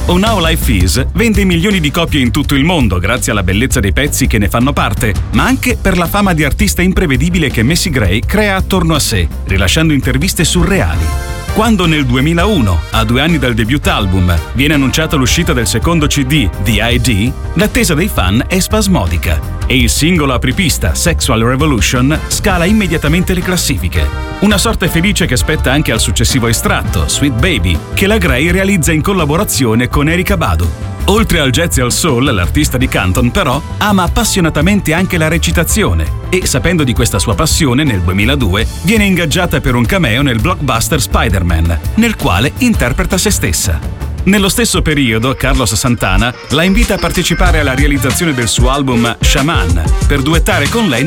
Oh Now Life Is vende milioni di copie in tutto il mondo grazie alla bellezza dei pezzi che ne fanno parte, ma anche per la fama di artista imprevedibile che Macy Gray crea attorno a sé, rilasciando interviste surreali. Quando nel 2001, a 2 anni dal debut album, viene annunciata l'uscita del secondo CD, The ID, l'attesa dei fan è spasmodica e il singolo apripista, Sexual Revolution, scala immediatamente le classifiche. Una sorte felice che spetta anche al successivo estratto, Sweet Baby, che la Gray realizza in collaborazione con Erykah Badu. Oltre al jazz e al soul, l'artista di Canton però ama appassionatamente anche la recitazione e, sapendo di questa sua passione, nel 2002 viene ingaggiata per un cameo nel blockbuster Spider-Man, nel quale interpreta se stessa. Nello stesso periodo, Carlos Santana la invita a partecipare alla realizzazione del suo album Shaman, per duettare con lei